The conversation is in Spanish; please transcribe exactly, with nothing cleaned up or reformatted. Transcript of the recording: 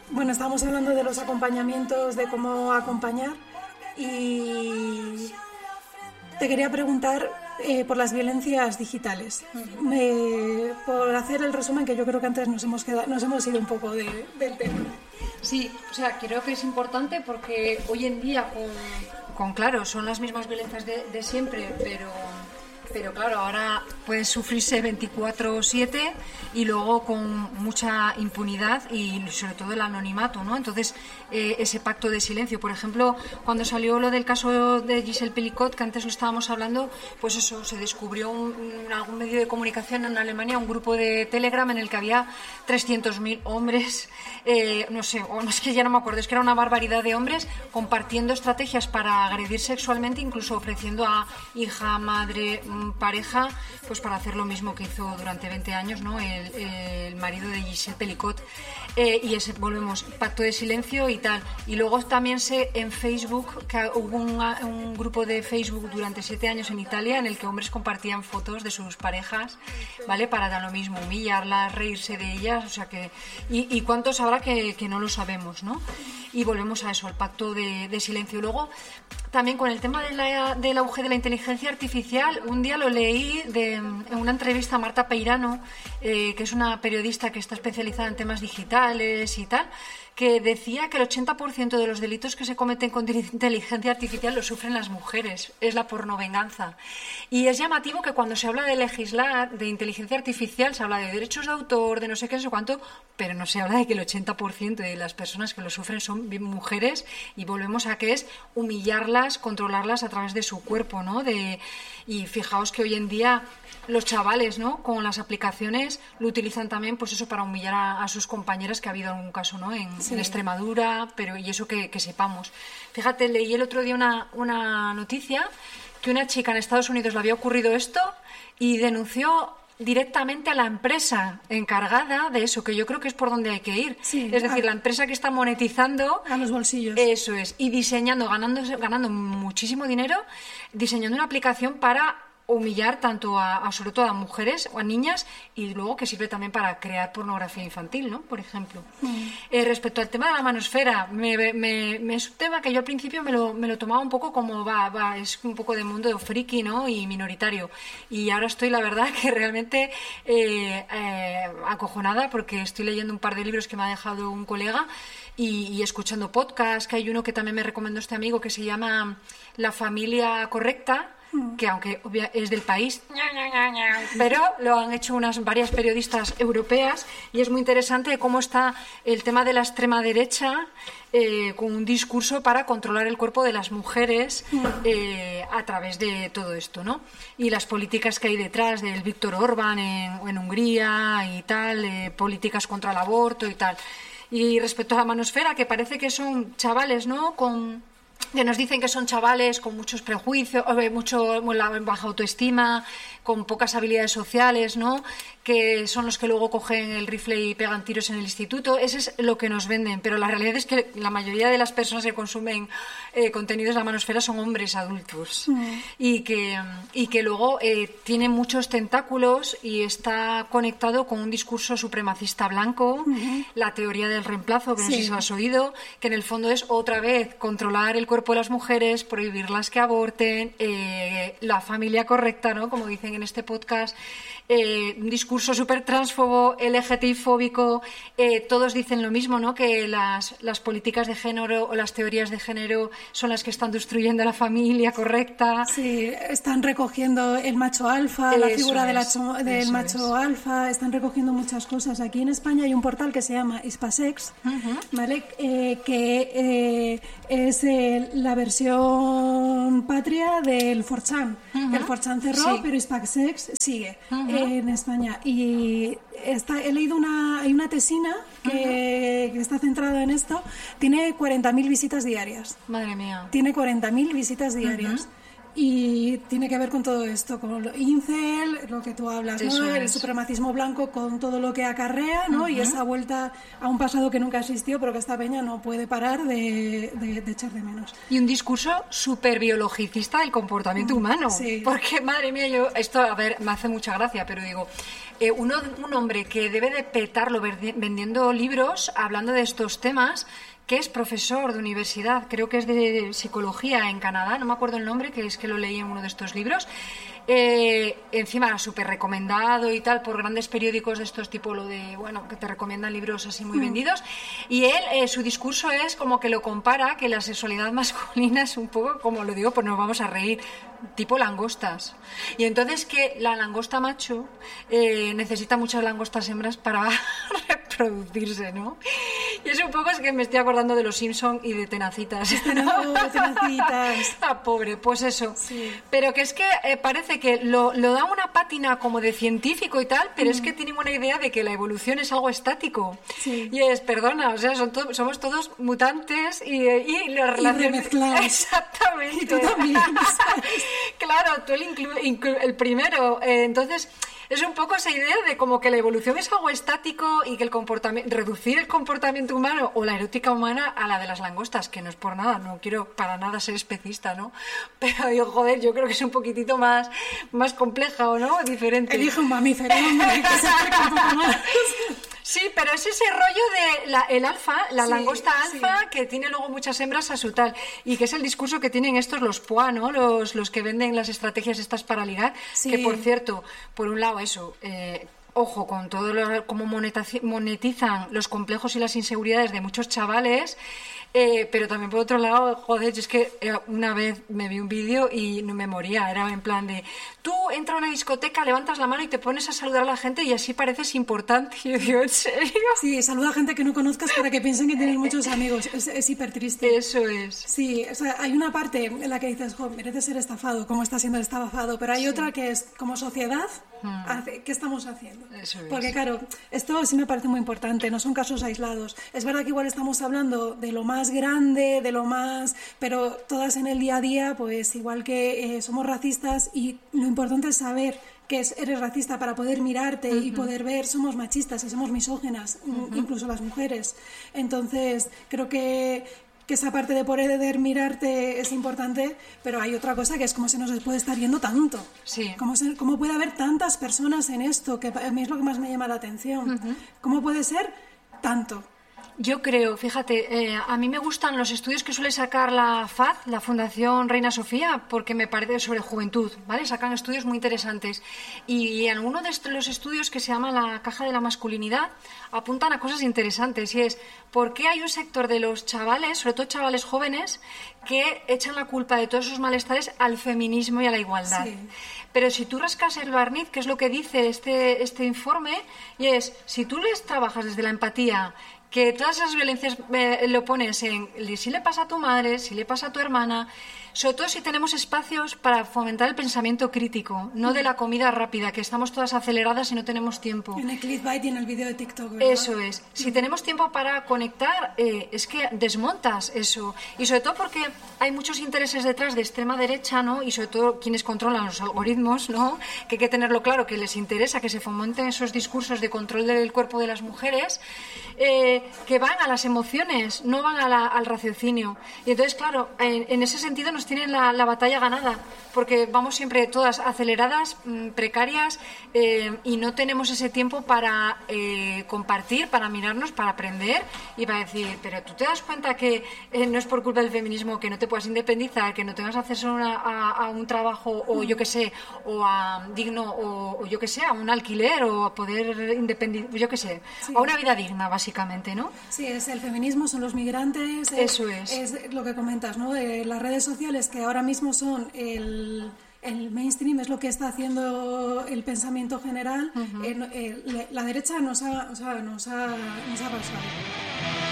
bueno, estábamos hablando de los acompañamientos, de cómo acompañar, y te quería preguntar eh, por las violencias digitales. Uh-huh. Eh, por hacer el resumen, que yo creo que antes nos hemos quedado, nos hemos ido un poco de, del tema. Sí, o sea, creo que es importante porque hoy en día, con, con claro, son las mismas violencias de, de siempre, pero... Pero claro, ahora puede sufrirse veinticuatro siete y luego con mucha impunidad y sobre todo el anonimato, ¿no? Entonces, eh, ese pacto de silencio. Por ejemplo, cuando salió lo del caso de Giselle Pelicot, que antes lo estábamos hablando, pues eso, se descubrió un, un, algún medio de comunicación en Alemania, un grupo de Telegram en el que había trescientos mil hombres, eh, no sé, o no es que ya no me acuerdo, es que era una barbaridad de hombres compartiendo estrategias para agredir sexualmente, incluso ofreciendo a hija, madre, pareja, pues para hacer lo mismo que hizo durante veinte años, ¿no? el, el marido de Giselle Pelicot. Eh, y ese, volvemos, pacto de silencio y tal. Y luego también sé en Facebook que hubo una, un grupo de Facebook durante siete años en Italia en el que hombres compartían fotos de sus parejas, ¿vale? Para dar lo mismo, humillarlas, reírse de ellas, o sea que... Y, y cuántos habrá que, que no lo sabemos, ¿no? Y volvemos a eso, al pacto de, de silencio. Luego, también con el tema de la, del auge de la inteligencia artificial, un día lo leí de, en una entrevista a Marta Peirano, eh, que es una periodista que está especializada en temas digitales y tal, que decía que el ochenta por ciento de los delitos que se cometen con inteligencia artificial los sufren las mujeres, es la pornovenganza. Y es llamativo que cuando se habla de legislar, de inteligencia artificial, se habla de derechos de autor, de no sé qué, no sé cuánto, pero no se habla de que el ochenta por ciento de las personas que lo sufren son mujeres, y volvemos a que es humillarlas, controlarlas a través de su cuerpo, ¿no? De, y fijaos que hoy en día los chavales, ¿no? Con las aplicaciones lo utilizan también, pues eso, para humillar a, a sus compañeras, que ha habido algún caso, ¿no? En, sí. en Extremadura, pero y eso que, que sepamos. Fíjate, leí el otro día una, una noticia que una chica en Estados Unidos le había ocurrido esto y denunció directamente a la empresa encargada de eso, que yo creo que es por donde hay que ir. Sí, es decir, a, la empresa que está monetizando a los bolsillos. Eso es, y diseñando, ganando, ganando muchísimo dinero, diseñando una aplicación para humillar tanto a, a sobre todo a mujeres o a niñas, y luego que sirve también para crear pornografía infantil, ¿no? Por ejemplo. Mm. Eh, respecto al tema de la manosfera, me, me, me es un tema que yo al principio me lo, me lo tomaba un poco como va, va, es un poco de mundo friki, ¿no? Y minoritario. Y ahora estoy, la verdad, que realmente eh, eh, acojonada, porque estoy leyendo un par de libros que me ha dejado un colega y, y escuchando podcasts, que hay uno que también me recomendó este amigo que se llama La familia correcta, que aunque es del país, pero lo han hecho unas varias periodistas europeas, y es muy interesante cómo está el tema de la extrema derecha eh, con un discurso para controlar el cuerpo de las mujeres eh, a través de todo esto, ¿no? Y las políticas que hay detrás del Víctor Orbán en, en Hungría y tal, eh, políticas contra el aborto y tal. Y respecto a la manosfera, que parece que son chavales, ¿no? Con que nos dicen que son chavales con muchos prejuicios, mucho baja autoestima, con pocas habilidades sociales, ¿no? Que son los que luego cogen el rifle y pegan tiros en el instituto. Eso es lo que nos venden, pero la realidad es que la mayoría de las personas que consumen eh, contenidos de la manosfera son hombres adultos, mm. y que y que luego eh, tiene muchos tentáculos y está conectado con un discurso supremacista blanco, mm-hmm. la teoría del reemplazo, que no sí. sé si lo has oído, que en el fondo es otra vez controlar el cuerpo de las mujeres, prohibirlas que aborten, eh, la familia correcta, ¿no? Como dicen en este podcast, eh, un discurso súper transfobo, L G T B-fóbico, eh, todos dicen lo mismo, ¿no? Que las, las políticas de género o las teorías de género son las que están destruyendo la familia correcta. Sí, están recogiendo el macho alfa, Eso la figura de la, del macho es. alfa, están recogiendo muchas cosas. Aquí en España hay un portal que se llama Hispasex, uh-huh. ¿vale? Eh, que eh, es eh, la versión patria del cuatro chan. Uh-huh. El cuatro chan cerró, sí. pero Hispasex sigue uh-huh. eh, en España. Y está, he leído una, hay una tesina que, uh-huh. que está centrada en esto. Tiene cuarenta mil visitas diarias. Madre mía. Tiene cuarenta mil visitas diarias. Uh-huh. Y tiene que ver con todo esto, con lo incel, lo que tú hablas, ¿no? El es. supremacismo blanco con todo lo que acarrea, ¿no? Uh-huh. Y esa vuelta a un pasado que nunca existió, pero que esta peña no puede parar de, de, de echar de menos. Y un discurso súper biologicista del comportamiento uh-huh. humano. Sí. Porque, madre mía, yo esto, a ver, me hace mucha gracia, pero digo, eh, uno, un hombre que debe de petarlo vendiendo libros, hablando de estos temas, que es profesor de universidad, creo que es de psicología en Canadá, no me acuerdo el nombre, que es que lo leí en uno de estos libros. Eh, encima súper recomendado y tal por grandes periódicos de estos tipo lo de, bueno, que te recomiendan libros así muy mm. vendidos, y él, eh, su discurso es como que lo compara, que la sexualidad masculina es un poco, como lo digo, pues nos vamos a reír, tipo langostas, y entonces que la langosta macho eh, necesita muchas langostas hembras para reproducirse, ¿no? Y es un poco, es que me estoy acordando de los Simpson y de Tenacitas, ¿no? No, Tenacitas. Ah, pobre, pues eso, sí. Pero que es que eh, parece que lo, lo da una pátina como de científico y tal, pero mm. es que tienen una idea de que la evolución es algo estático. Sí. Y es, perdona, o sea, son to- somos todos mutantes y, y la relación... Exactamente. Y tú también, ¿sabes? Claro, tú el, inclu- inclu- el primero. Eh, entonces, es un poco esa idea de como que la evolución es algo estático y que el comportamiento, reducir el comportamiento humano o la erótica humana a la de las langostas, que no es por nada, no quiero para nada ser especista, ¿no? Pero yo, joder, yo creo que es un poquitito más, más compleja, ¿o no? Diferente. Elige un mamífero, hombre, que se acerca un poco más. Sí, pero es ese rollo de la, el alfa, la sí, langosta alfa, sí. que tiene luego muchas hembras a su tal, y que es el discurso que tienen estos los P U A, ¿no? Los, los que venden las estrategias estas para ligar, sí. que por cierto, por un lado eso, eh, ojo con todo lo, cómo monetizan los complejos y las inseguridades de muchos chavales, eh, pero también por otro lado, joder, es que una vez me vi un vídeo y no me moría, era en plan de, tú entras a una discoteca, levantas la mano y te pones a saludar a la gente y así pareces importante. Y yo digo, ¿en serio? Sí, saluda a gente que no conozcas para que piensen que tienes muchos amigos, es, es hiper triste. Eso es. Sí, o sea, hay una parte en la que dices, jo, merece ser estafado, como está siendo estafado, pero hay sí. otra que es, como sociedad, hmm. hace, ¿qué estamos haciendo? Eso es. Porque claro, esto sí me parece muy importante, no son casos aislados. Es verdad que igual estamos hablando de lo más grande, de lo más... pero todas en el día a día, pues igual que eh, somos racistas, y lo importante es saber que es, eres racista para poder mirarte uh-huh. y poder ver, somos machistas y somos misóginas, uh-huh. incluso las mujeres. Entonces, creo que... que esa parte de poder mirarte es importante, pero hay otra cosa que es cómo se nos puede estar yendo tanto. Sí. ¿Cómo, se, cómo puede haber tantas personas en esto? Que a mí es lo que más me llama la atención. Uh-huh. ¿Cómo puede ser tanto? Yo creo, fíjate, eh, a mí me gustan los estudios que suele sacar la F A D, la Fundación Reina Sofía, porque me parece sobre juventud, ¿vale? Sacan estudios muy interesantes. Y en alguno de estos, los estudios que se llama la caja de la masculinidad apuntan a cosas interesantes, y es por qué hay un sector de los chavales, sobre todo chavales jóvenes, que echan la culpa de todos esos malestares al feminismo y a la igualdad. Sí. Pero si tú rascas el barniz, que es lo que dice este, este informe, y es, si tú les trabajas desde la empatía, que todas esas violencias eh, lo pones en si le pasa a tu madre, si le pasa a tu hermana, sobre todo si tenemos espacios para fomentar el pensamiento crítico, no de la comida rápida, que estamos todas aceleradas y no tenemos tiempo. En el clickbait y en el vídeo de TikTok, ¿verdad? Eso es. Si tenemos tiempo para conectar, eh, es que desmontas eso. Y sobre todo porque hay muchos intereses detrás de extrema derecha, ¿no? Y sobre todo quienes controlan los algoritmos, ¿no? Que hay que tenerlo claro, que les interesa que se fomenten esos discursos de control del cuerpo de las mujeres, eh, que van a las emociones, no van a la, al raciocinio. Y entonces, claro, en, en ese sentido nos tienen la, la batalla ganada, porque vamos siempre todas aceleradas, mmm, precarias, eh, y no tenemos ese tiempo para eh, compartir, para mirarnos, para aprender y para decir, pero tú te das cuenta que eh, no es por culpa del feminismo que no te puedas independizar, que no tengas acceso a, una, a, a un trabajo, o yo qué sé, o a digno, o, o yo qué sé, a un alquiler, o a poder independizar, yo qué sé, sí. a una vida digna, básicamente, ¿no? Sí, es el feminismo, son los migrantes. Eso es. Es lo que comentas, ¿no? Eh, las redes sociales, que ahora mismo son el, el mainstream, es lo que está haciendo el pensamiento general. Uh-huh. eh, eh, la derecha nos ha, o sea, nos ha, nos ha pasado.